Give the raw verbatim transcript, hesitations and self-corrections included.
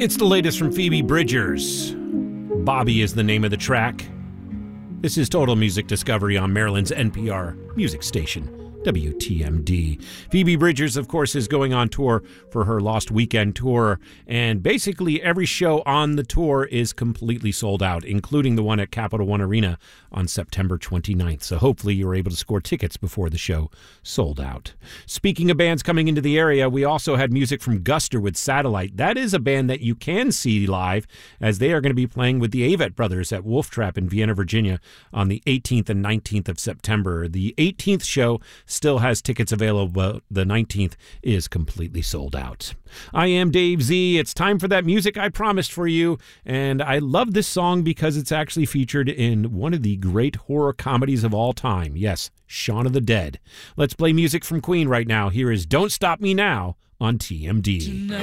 It's the latest from Phoebe Bridgers. Bobby is the name of the track. This is Total Music Discovery on Maryland's N P R music station, W T M D. Phoebe Bridgers, of course, is going on tour for her Lost Weekend tour, and basically every show on the tour is completely sold out, including the one at Capital One Arena on September twenty-ninth. So hopefully you were able to score tickets before the show sold out. Speaking of bands coming into the area, we also had music from Guster with Satellite. That is a band that you can see live, as they are going to be playing with the Avett Brothers at Wolf Trap in Vienna, Virginia on the eighteenth and nineteenth of September. The eighteenth show still has tickets available, but the nineteenth is completely sold out. I am Dave Z. It's time for that music I promised for you, and I love this song because it's actually featured in one of the great horror comedies of all time. Yes, Shaun of the Dead. Let's play music from Queen right now. Here is Don't Stop Me Now on T M D.